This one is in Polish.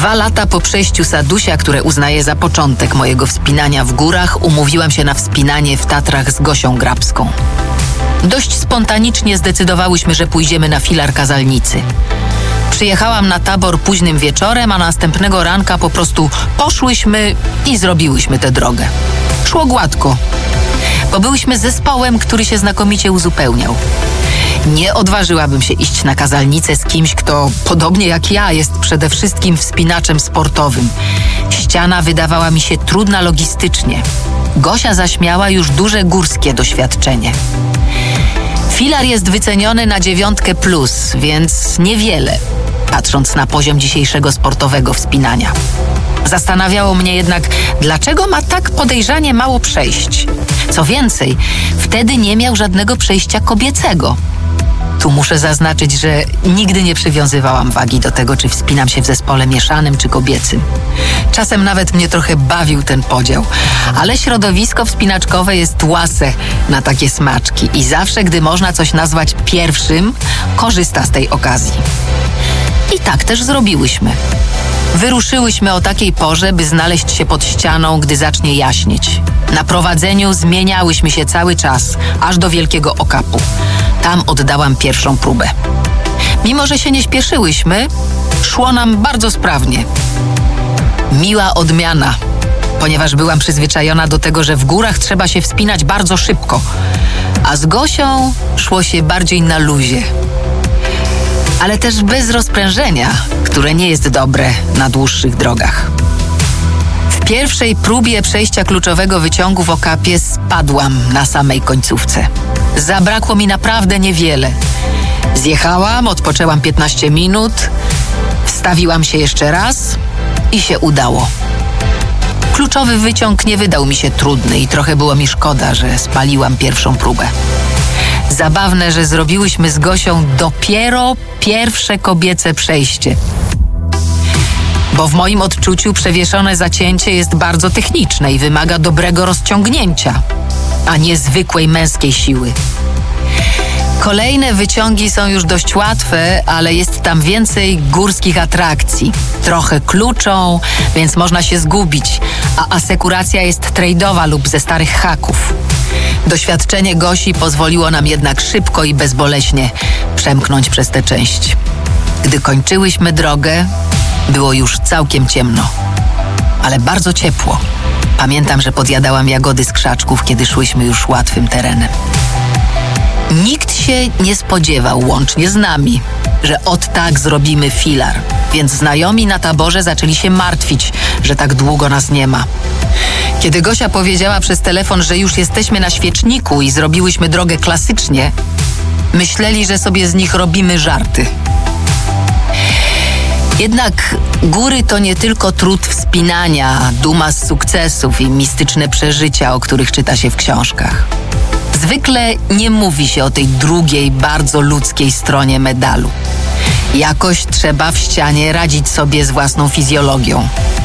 2 lata po przejściu Sadusia, które uznaję za początek mojego wspinania w górach, umówiłam się na wspinanie w Tatrach z Gosią Grabską. Dość spontanicznie zdecydowałyśmy, że pójdziemy na filar Kazalnicy. Przyjechałam na tabor późnym wieczorem, a następnego ranka po prostu poszłyśmy i zrobiłyśmy tę drogę. Szło gładko, bo byłyśmy zespołem, który się znakomicie uzupełniał. Nie odważyłabym się iść na Kazalnicę z kimś, kto, podobnie jak ja, jest przede wszystkim wspinaczem sportowym. Ściana wydawała mi się trudna logistycznie. Gosia zaś miała już duże górskie doświadczenie. Filar jest wyceniony na 9+, więc niewiele, patrząc na poziom dzisiejszego sportowego wspinania. Zastanawiało mnie jednak, dlaczego ma tak podejrzanie mało przejść. Co więcej, wtedy nie miał żadnego przejścia kobiecego. Tu muszę zaznaczyć, że nigdy nie przywiązywałam wagi do tego, czy wspinam się w zespole mieszanym czy kobiecym. Czasem nawet mnie trochę bawił ten podział, ale środowisko wspinaczkowe jest łase na takie smaczki i zawsze, gdy można coś nazwać pierwszym, korzysta z tej okazji. I tak też zrobiłyśmy. Wyruszyłyśmy o takiej porze, by znaleźć się pod ścianą, gdy zacznie jaśnieć. Na prowadzeniu zmieniałyśmy się cały czas, aż do Wielkiego Okapu. Tam oddałam pierwszą próbę. Mimo że się nie śpieszyłyśmy, szło nam bardzo sprawnie. Miła odmiana, ponieważ byłam przyzwyczajona do tego, że w górach trzeba się wspinać bardzo szybko, a z Gosią szło się bardziej na luzie. Ale też bez rozprężenia, które nie jest dobre na dłuższych drogach. W pierwszej próbie przejścia kluczowego wyciągu w Okapie spadłam na samej końcówce. Zabrakło mi naprawdę niewiele. Zjechałam, odpoczęłam 15 minut, wstawiłam się jeszcze raz i się udało. Kluczowy wyciąg nie wydał mi się trudny i trochę było mi szkoda, że spaliłam pierwszą próbę. Zabawne, że zrobiłyśmy z Gosią dopiero pierwsze kobiece przejście. Bo w moim odczuciu przewieszone zacięcie jest bardzo techniczne i wymaga dobrego rozciągnięcia, a nie zwykłej męskiej siły. Kolejne wyciągi są już dość łatwe, ale jest tam więcej górskich atrakcji. Trochę kluczą, więc można się zgubić, a asekuracja jest trade'owa lub ze starych haków. Doświadczenie Gosi pozwoliło nam jednak szybko i bezboleśnie przemknąć przez tę część. Gdy kończyłyśmy drogę, było już całkiem ciemno, ale bardzo ciepło. Pamiętam, że podjadałam jagody z krzaczków, kiedy szłyśmy już łatwym terenem. Nikt się nie spodziewał, łącznie z nami, że od tak zrobimy filar, więc znajomi na taborze zaczęli się martwić, że tak długo nas nie ma. Kiedy Gosia powiedziała przez telefon, że już jesteśmy na Świeczniku i zrobiłyśmy drogę klasycznie, myśleli, że sobie z nich robimy żarty. Jednak góry to nie tylko trud wspinania, duma z sukcesów i mistyczne przeżycia, o których czyta się w książkach. Zwykle nie mówi się o tej drugiej, bardzo ludzkiej stronie medalu. Jakoś trzeba w ścianie radzić sobie z własną fizjologią.